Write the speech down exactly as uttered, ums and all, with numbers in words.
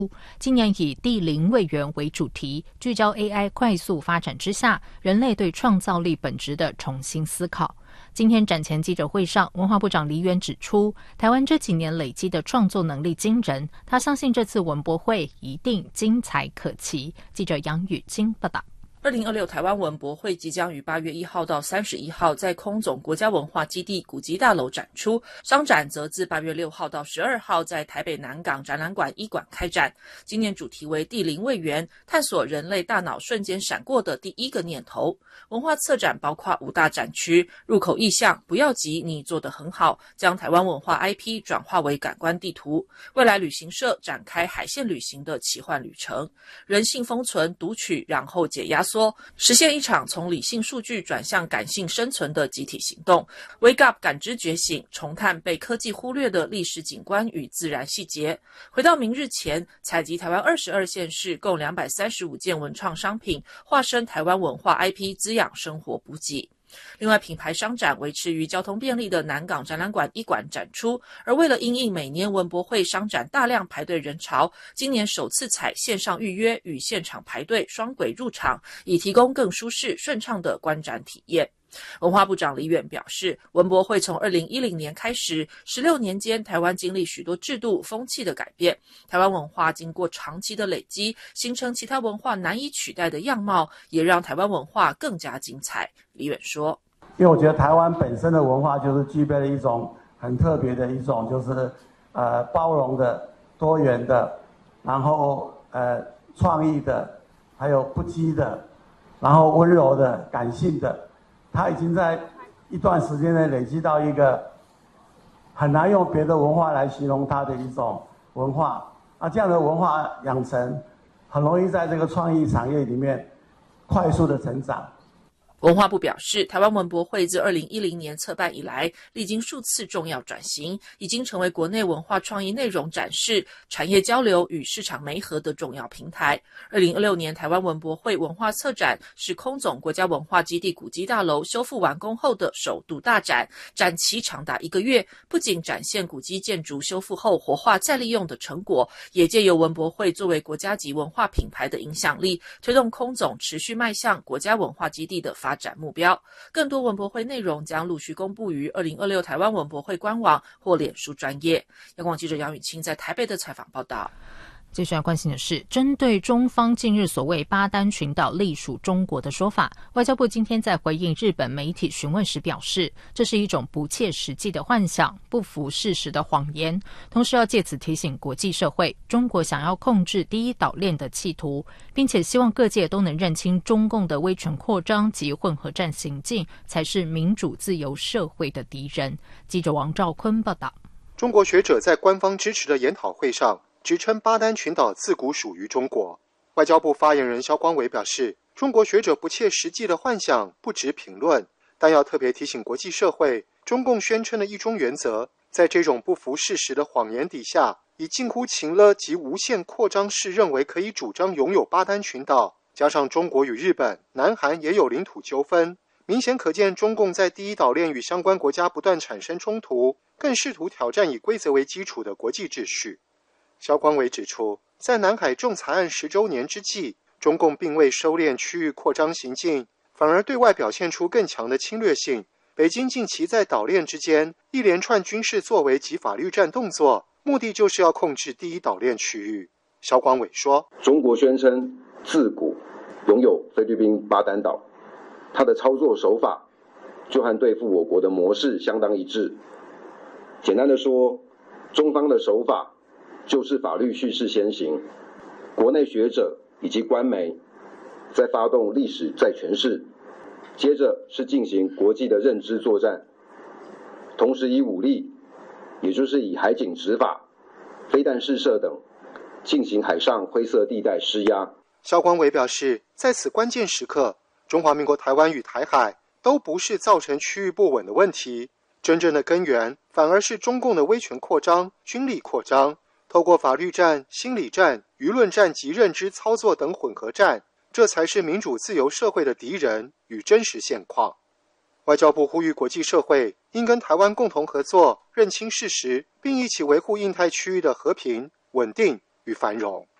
今年以第零位元为主题，聚焦 A I 快速发展之下，人类对创造力本质的重新思考。今天展前记者会上，文化部长黎元指出，台湾这几年累积的创作能力惊人，他相信这次文博会一定精彩可期。记者杨宇金报道。 二零二六台湾文博会即将于八月一号到三十一号在空总国家文化基地古迹大楼展出，商展则自八月六号到十二号在台北南港展览馆一馆开展。今年主题为第零位元，探索人类大脑瞬间闪过的第一个念头。文化策展包括五大展区，入口意象不要急，你做得很好，将台湾文化 I P 转化为感官地图。未来旅行社展开海线旅行的奇幻旅程，人性封存读取然后解压缩，实现一场从理性数据转向感性生存的集体行动。 Wake Up 感知觉醒，重探被科技忽略的历史景观与自然细节。回到明日前，采集台湾二十二县市共两百三十五件文创商品，化身台湾文化 I P， 滋养生活补给。另外，品牌商展维持于交通便利的南港展览馆一馆展出，而为了因应每年文博会商展大量排队人潮，今年首次采线上预约与现场排队双轨入场，以提供更舒适顺畅的观展体验。文化部长李远表示，文博会从二零一零年开始，十六年间台湾经历许多制度风气的改变，台湾文化经过长期的累积，形成其他文化难以取代的样貌，也让台湾文化更加精彩。李远说， 因为我觉得台湾本身的文化就是具备了一种很特别的一种就是呃包容的、多元的，然后呃创意的，还有不羁的，然后温柔的、感性的，它已经在一段时间内累积到一个很难用别的文化来形容它的一种文化。啊，这样的文化养成很容易在这个创意产业里面快速的成长。 文化部表示，台湾文博会自二零一零年策办以来，历经数次重要转型，已经成为国内文化创意内容展示、产业交流与市场媒合的重要平台。二零二六年台湾文博会文化策展是空总国家文化基地古迹大楼修复完工后的首度大展，展期长达一个月，不仅展现古迹建筑修复后活化再利用的成果，也借由文博会作为国家级文化品牌的影响力，推动空总持续迈向国家文化基地的发展发展目标。更多文博会内容将陆续公布于二零二六台湾文博会官网或脸书专页。央广记者杨雨清在台北的采访报道。 接下来关心的是，针对中方近日所谓巴丹群岛隶属中国的说法，外交部今天在回应日本媒体询问时表示，这是一种不切实际的幻想，不符事实的谎言，同时要借此提醒国际社会，中国想要控制第一岛链的企图，并且希望各界都能认清中共的威权扩张及混合战行径才是民主自由社会的敌人。记者王兆坤报道。 中国学者在官方支持的研讨会上直称巴丹群岛自古属于中国。外交部发言人萧光伟表示，中国学者不切实际的幻想不值评论，但要特别提醒国际社会，中共宣称的一中原则，在这种不符事实的谎言底下，以近乎情勒及无限扩张式认为可以主张拥有巴丹群岛，加上中国与日本、南韩也有领土纠纷，明显可见中共在第一岛链与相关国家不断产生冲突，更试图挑战以规则为基础的国际秩序。萧光伟指出，在南海仲裁案十周年之际，中共并未收敛区域扩张行径，反而对外表现出更强的侵略性。北京近期在岛链之间一连串军事作为及法律战动作，目的就是要控制第一岛链区域。萧光伟说， 中国宣称自古拥有菲律宾巴丹岛，它的操作手法就和对付我国的模式相当一致。简单的说，中方的手法就是法律叙事先行，国内学者以及官媒在发动历史再诠释，接着是进行国际的认知作战，同时以武力，也就是以海警执法、飞弹试射等进行海上灰色地带施压。 萧光伟表示，在此关键时刻，中华民国台湾与台海都不是造成区域不稳的问题，真正的根源反而是中共的威权扩张、军力扩张，透过法律战、心理战、舆论战及认知操作等混合战，这才是民主自由社会的敌人与真实现况。外交部呼吁国际社会应跟台湾共同合作，认清事实，并一起维护印太区域的和平、稳定与繁荣。